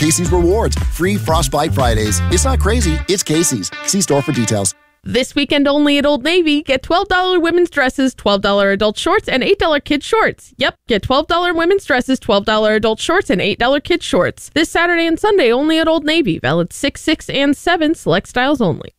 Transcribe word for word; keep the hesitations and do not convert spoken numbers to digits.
Casey's Rewards. Free Frostbite Fridays. It's not crazy, it's Casey's. See store for details. This weekend only at Old Navy, get twelve dollars women's dresses, twelve dollars adult shorts, and eight dollars kids shorts. Yep, get twelve dollars women's dresses, twelve dollars adult shorts, and eight dollars kids shorts. This Saturday and Sunday only at Old Navy. Valid six, six, and seven, select styles only.